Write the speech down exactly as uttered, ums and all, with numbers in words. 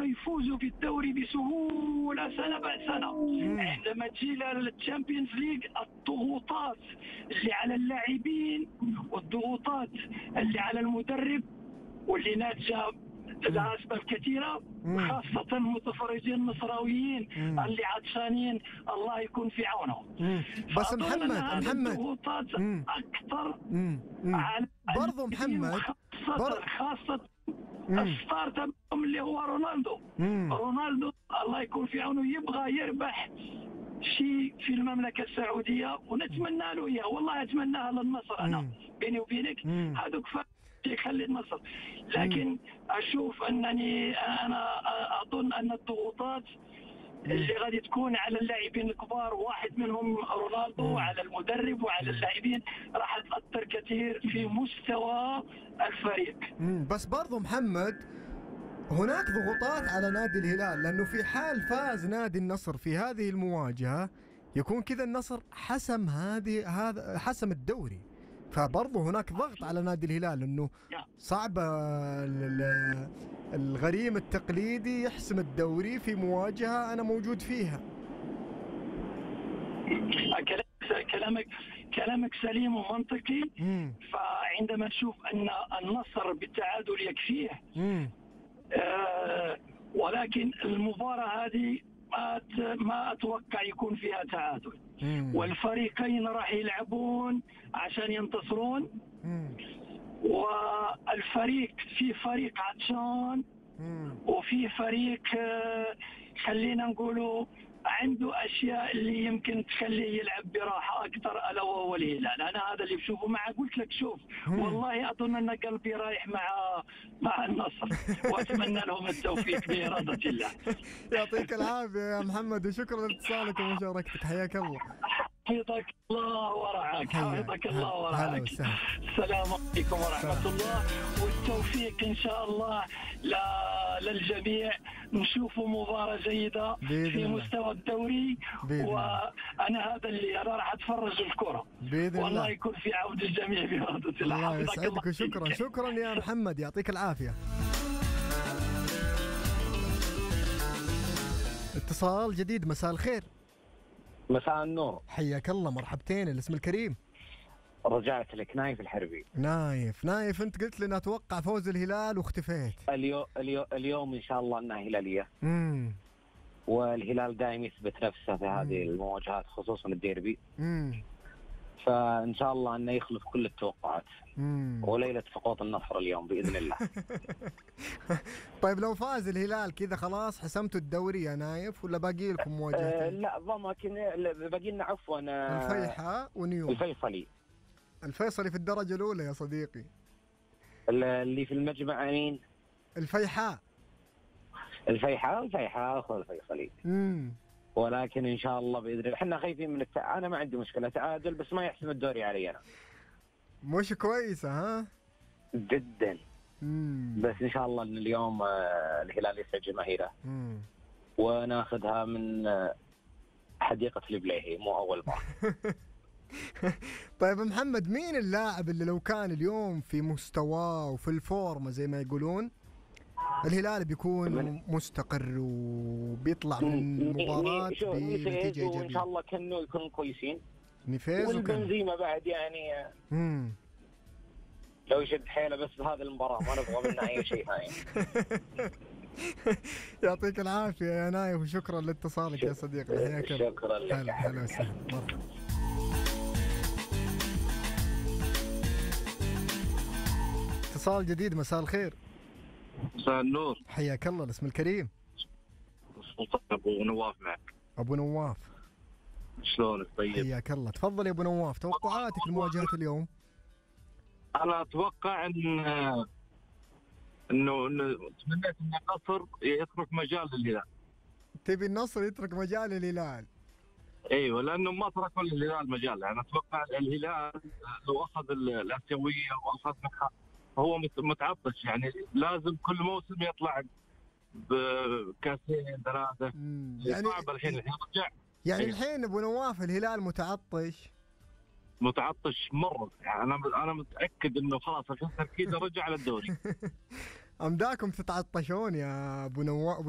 يفوزوا بالدوري بسهولة سنة بعد سنة. عندما تجي للتشامبيونز ليج الضغوطات اللي على اللاعبين والضغوطات اللي على المدرب واللي ناتجة لها أسباب كثيرة، خاصة المتفرجين النصراويين اللي عطشانين الله يكون في عونهم. بس محمد محمد الضغوطات أكثر على برضو محمد خاصة, خاصة الستار تبعهم اللي هو رونالدو. مم. رونالدو الله يكون في عونه يبغى يربح شيء في المملكة السعودية ونتمنى له إياه، والله أتمناها للنصر. أنا بيني وبينك هذوك يخلي النصر، لكن أشوف أنني أنا أظن أن الضغوطات اللي غادي تكون على اللاعبين الكبار، واحد منهم رونالدو، وعلى المدرب وعلى اللاعبين، راح تأثر كثير في مستوى الفريق. بس برضو محمد هناك ضغوطات على نادي الهلال، لأنه في حال فاز نادي النصر في هذه المواجهة يكون كذا النصر حسم هذه هذا حسم الدوري، فبرضه هناك ضغط على نادي الهلال انه صعب الغريم التقليدي يحسم الدوري في مواجهة انا موجود فيها. كلامك كلامك سليم ومنطقي. مم. فعندما نشوف ان النصر بالتعادل يكفيه، آه ولكن المباراة هذه ما ما اتوقع يكون فيها تعادل. مم. والفريقين راح يلعبون عشان ينتصرون. مم. والفريق في فريق عطشان وفي فريق خلينا نقوله عنده أشياء اللي يمكن تخليه يلعب براحة أكثر، ألا وهو الهلال. أنا هذا اللي بشوفه. مع قلت لك شوف والله أظن أن قلبي رايح مع مع النصر وأتمنى لهم التوفيق بإرادة الله. يعطيك العافية يا محمد وشكرا لاتصالك ومشاركتك. حياك الله. حفظك الله ورعاك. حفظك الله ورعاك. السلام عليكم ورحمة الله والتوفيق إن شاء الله للجميع. نشوفوا مباراة جيدة في مستوى الدوري، وأنا هذا اللي أنا راح أتفرج الكرة بإذن والله الله. يكون في عودة الجميع بإرادة الله. الله يسعدك وشكرا. شكرا يا محمد يعطيك العافية. اتصال جديد. مساء الخير. مساء النور. حياك الله. مرحبتين. الاسم الكريم. رجعت لك. نايف الحربي. نايف نايف انت قلت لنا اتوقع فوز الهلال واختفيت. اليوم اليوم اليوم ان شاء الله انها هلاليه. امم والهلال دائما يثبت نفسه في هذه مم. المواجهات خصوصا الديربي. امم فان شاء الله انه يخلف كل التوقعات. مم. وليله سقوط النصر اليوم باذن الله. طيب لو فاز الهلال كذا خلاص حسمتوا الدوري يا نايف ولا باقي لكم مواجهتين؟ أه لا ضمكن باقي لنا عفوا الفيحاء ونيوم. الفيصلي. الفيصلي في الدرجة الأولى يا صديقي. اللي في المجمع مين؟ الفيحاء. الفيحاء الفيحاء أخو الفيصلي. امم ولكن إن شاء الله بإذن الله احنا خايفين من التع... أنا ما عندي مشكلة تعادل بس ما يحسم الدوري علي أنا. مش كويسة ها؟ جدا. مم. بس إن شاء الله إن اليوم الهلال يسعد جماهيره وناخذها من حديقة البليهي مو أول مرة. طيب محمد مين اللاعب اللي لو كان اليوم في مستواه وفي الفورمة زي ما يقولون الهلال بيكون مستقر وبيطلع من المباراة بنتيجة إيجابية؟ إن شاء الله كانوا يكونوا كويسين. نفيز والبنزيمة بعد يعني مم. لو يشد حيله بس بهذه المباراة ما نبغى منها أي شيء ثاني. يعطيك العافية يا نايف وشكرا لاتصالك يا صديقي. حياك الله. شكرا لك. هلا هلا وسهلا. اتصال جديد. مساء الخير. مساء النور. حياك الله. الاسم الكريم. سلطان ابو نواف معك. ابو نواف شلونك؟ طيب حياك الله. تفضل يا ابو نواف. توقعاتك لمواجهة اليوم؟ انا اتوقع ان انه انه تمنيت ان النصر يترك مجال للهلال. تبي النصر يترك مجال للهلال؟ ايوه لانه ما تركوا للهلال مجال. انا يعني اتوقع الهلال لو اخذ الاسيويه واخذ منها هو متعطش يعني لازم كل موسم يطلع بكاسين ثلاثه. يعني صعب الحين يرجع. يعني الحين ابو نواف الهلال متعطش متعطش مره يعني انا انا متاكد انه خلاص الحين تركيزه رجع على الدوري. امداكم تتعطشون يا ابو نواف.